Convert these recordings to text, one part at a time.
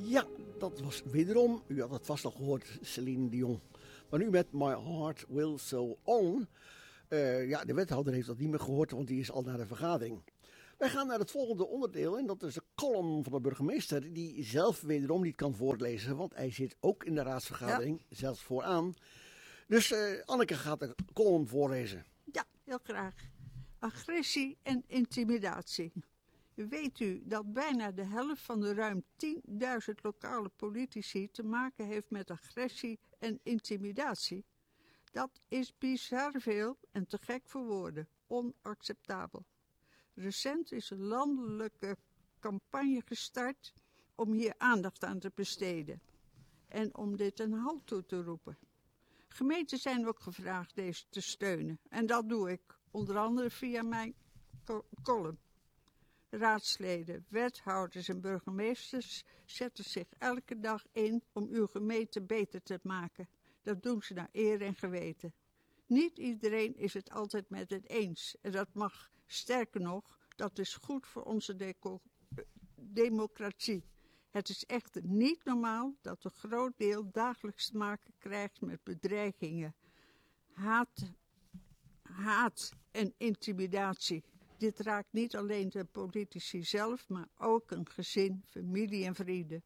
Ja, dat was wederom, u had het vast al gehoord, Celine Dion. Maar nu met My Heart Will So On. Ja, de wethouder heeft dat niet meer gehoord, want die is al naar de vergadering. Wij gaan naar het volgende onderdeel en dat is de column van de burgemeester, die zelf wederom niet kan voorlezen, want hij zit ook in de raadsvergadering, zelfs vooraan. Dus Anneke gaat de column voorlezen. Ja, heel graag. Agressie en intimidatie. Weet u dat bijna de helft van de ruim 10.000 lokale politici te maken heeft met agressie en intimidatie? Dat is bizar veel en te gek voor woorden. Onacceptabel. Recent is een landelijke campagne gestart om hier aandacht aan te besteden en om dit een halt toe te roepen. Gemeenten zijn ook gevraagd deze te steunen en dat doe ik, onder andere via mijn column. Raadsleden, wethouders en burgemeesters zetten zich elke dag in om uw gemeente beter te maken. Dat doen ze naar eer en geweten. Niet iedereen is het altijd met het eens en dat mag. Sterker nog, dat is goed voor onze democratie. Het is echter niet normaal dat een groot deel dagelijks te maken krijgt met bedreigingen, haat en intimidatie. Dit raakt niet alleen de politici zelf, maar ook een gezin, familie en vrienden.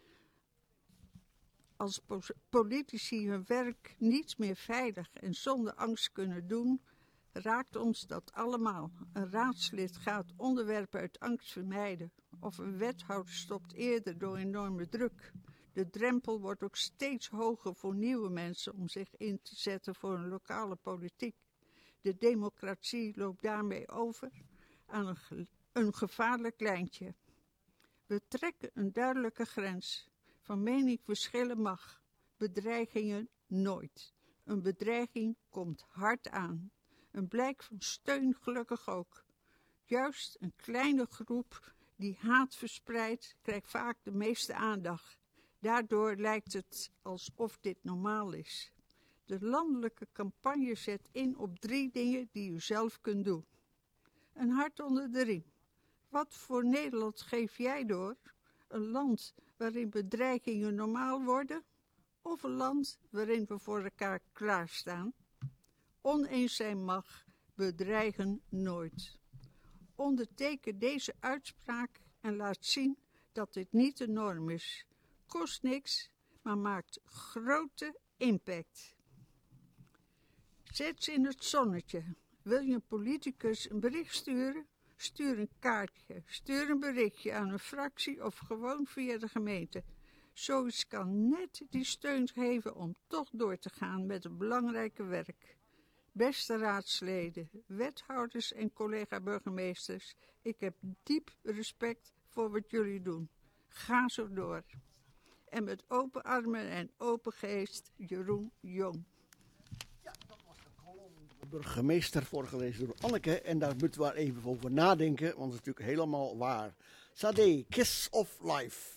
Als politici hun werk niet meer veilig en zonder angst kunnen doen, raakt ons dat allemaal. Een raadslid gaat onderwerpen uit angst vermijden. Of een wethouder stopt eerder door enorme druk. De drempel wordt ook steeds hoger voor nieuwe mensen om zich in te zetten voor een lokale politiek. De democratie loopt daarmee over aan een gevaarlijk lijntje. We trekken een duidelijke grens. Van meningsverschillen mag, bedreigingen nooit. Een bedreiging komt hard aan. Een blijk van steun gelukkig ook. Juist een kleine groep die haat verspreidt, krijgt vaak de meeste aandacht. Daardoor lijkt het alsof dit normaal is. De landelijke campagne zet in op 3 dingen die u zelf kunt doen. Een hart onder de riem. Wat voor Nederland geef jij door? Een land waarin bedreigingen normaal worden? Of een land waarin we voor elkaar klaarstaan? Oneens zijn mag, bedreigen nooit. Onderteken deze uitspraak en laat zien dat dit niet de norm is. Kost niks, maar maakt grote impact. Zet ze in het zonnetje. Wil je een politicus een bericht sturen? Stuur een kaartje, stuur een berichtje aan een fractie of gewoon via de gemeente. Zoiets kan net die steun geven om toch door te gaan met het belangrijke werk. Beste raadsleden, wethouders en collega-burgemeesters, ik heb diep respect voor wat jullie doen. Ga zo door. En met open armen en open geest, Jeroen Jong. Ja, dat was de column de burgemeester voorgelezen door Anneke. En daar moeten we even over nadenken, want het is natuurlijk helemaal waar. Sade, Kiss of Life.